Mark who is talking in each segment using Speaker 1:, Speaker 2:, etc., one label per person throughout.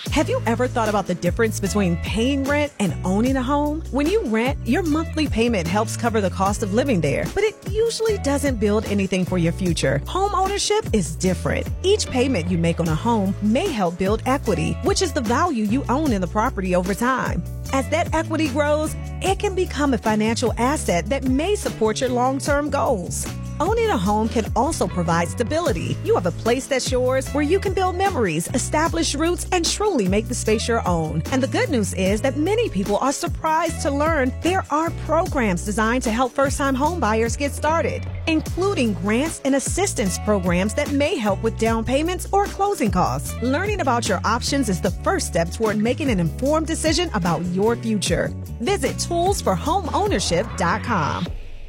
Speaker 1: Have you ever thought about the difference between paying rent and owning a home? When you rent, your monthly payment helps cover the cost of living there, but it usually doesn't build anything for your future. Home ownership is different. Each payment you make on a home may help build equity, which is the value you own in the property over time. As that equity grows, it can become a financial asset that may support your long-term goals. Owning a home can also provide stability. You have a place that's yours where you can build memories, establish roots, and truly make the space your own. And the good news is that many people are surprised to learn there are programs designed to help first-time home buyers get started, including grants and assistance programs that may help with down payments or closing costs. Learning about your options is the first step toward making an informed decision about your future. Visit toolsforhomeownership.com.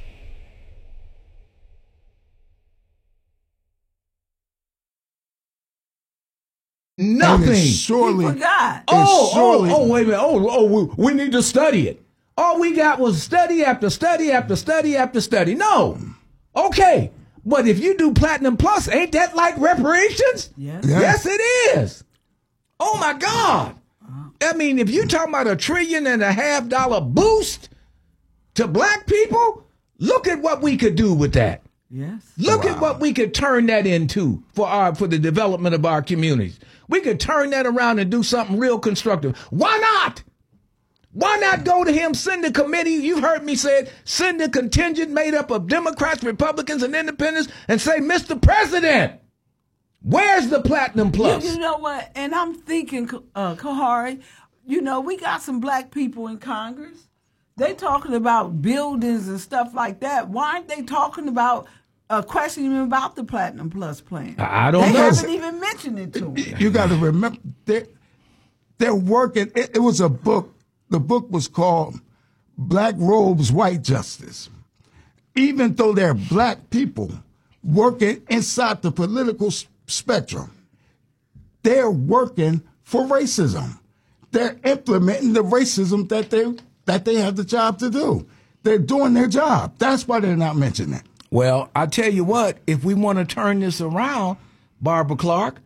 Speaker 2: Nothing.
Speaker 3: Surely.
Speaker 4: He forgot.
Speaker 2: Wait a minute. We need to study it. All we got was study after study after study after study. No. Okay. But if you do Platinum Plus, ain't that like reparations?
Speaker 4: Yes.
Speaker 2: Yes, it is. Oh, my God. I mean, if you're talking about $1.5 trillion boost to black people, look at what we could do with that.
Speaker 4: Yes.
Speaker 2: Look at what we could turn that into for the development of our communities. We could turn that around and do something real constructive. Why not? Why not go to him, send a committee? You've heard me say it. Send a contingent made up of Democrats, Republicans, and Independents and say, Mr. President, where's the Platinum Plus?
Speaker 4: You know what? And I'm thinking, Kahari, we got some black people in Congress. They talking about buildings and stuff like that. Why aren't they talking about questioning him about the Platinum Plus plan?
Speaker 2: I don't know.
Speaker 4: They haven't even mentioned it to him.
Speaker 3: You got to remember, they're working. It was a book. The book was called Black Robes, White Justice. Even though they're black people working inside the political spectrum, they're working for racism. They're implementing the racism that they have the job to do. They're doing their job. That's why they're not mentioning it.
Speaker 2: Well, I tell you what, if we want to turn this around, Barbara Clark,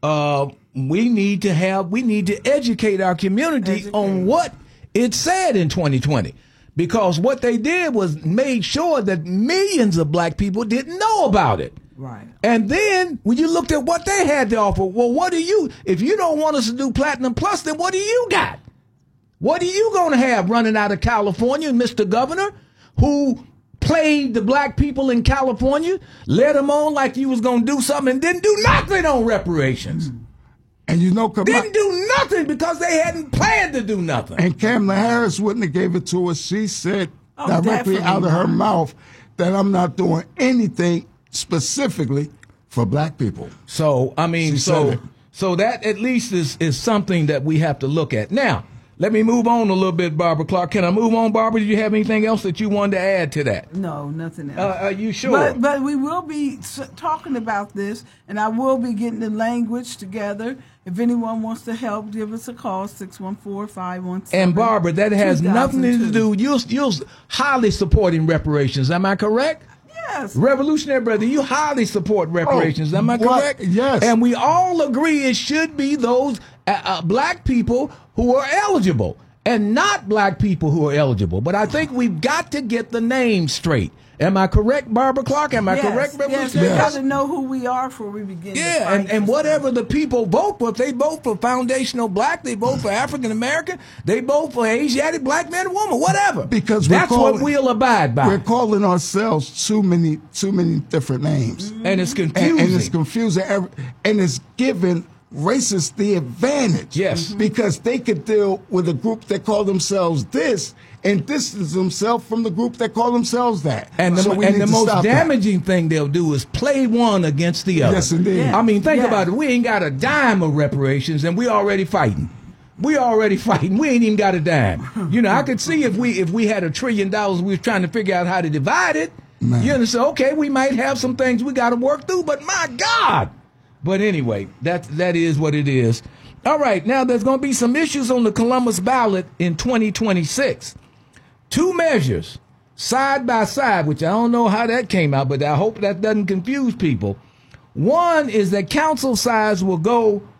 Speaker 2: we need to educate our community on what it said in 2020. Because what they did was made sure that millions of black people didn't know about it.
Speaker 4: Right.
Speaker 2: And then when you looked at what they had to offer, well, if you don't want us to do Platinum Plus, then what do you got? What are you going to have running out of California, Mr. Governor, who played the black people in California, led them on like you was going to do something and didn't do nothing on reparations?
Speaker 3: And
Speaker 2: didn't do nothing because they hadn't planned to do nothing.
Speaker 3: And Kamala Harris wouldn't have gave it to us. She said directly out of her mouth that I'm not doing anything specifically for black people.
Speaker 2: So, I mean, so that at least is something that we have to look at. Now, let me move on a little bit, Barbara Clark. Can I move on, Barbara? Do you have anything else that you wanted to add to that?
Speaker 4: No, nothing else.
Speaker 2: Are you sure?
Speaker 4: But we will be talking about this, and I will be getting the language together. If anyone wants to help, give us a call, 614-517.
Speaker 2: And Barbara, that has nothing to do. You're highly supporting reparations. Am I correct?
Speaker 4: Yes.
Speaker 2: Revolutionary Brother, you highly support reparations. Am I correct?
Speaker 3: Yes.
Speaker 2: And we all agree it should be those black people who are eligible and not black people who are eligible. But I think we've got to get the name straight. Am I correct, Barbara Clark? Am I correct, Revolutionary?
Speaker 4: Yes, we got to know who we are before we begin.
Speaker 2: Yeah, and whatever the people vote for, if they vote for foundational black, they vote for African American, they vote for Asiatic black man or woman, whatever.
Speaker 3: Because
Speaker 2: that's what we'll abide by.
Speaker 3: We're calling ourselves too many different names,
Speaker 2: and it's confusing.
Speaker 3: And it's confusing, and it's giving racists the advantage.
Speaker 2: Yes,
Speaker 3: because they could deal with a group that call themselves this and distance themselves from the group that call themselves that.
Speaker 2: And the most damaging thing they'll do is play one against the other.
Speaker 3: Yes, indeed.
Speaker 4: Yeah.
Speaker 2: I mean, think about it. We ain't got a dime of reparations, and we already fighting. We ain't even got a dime. I could see if we had $1 trillion, we was trying to figure out how to divide it.
Speaker 3: Man.
Speaker 2: You understand? Okay, we might have some things we got to work through, but my God. But anyway, that is what it is. All right, now there's going to be some issues on the Columbus ballot in 2026. 2 measures, side by side, which I don't know how that came out, but I hope that doesn't confuse people. One is that council size will go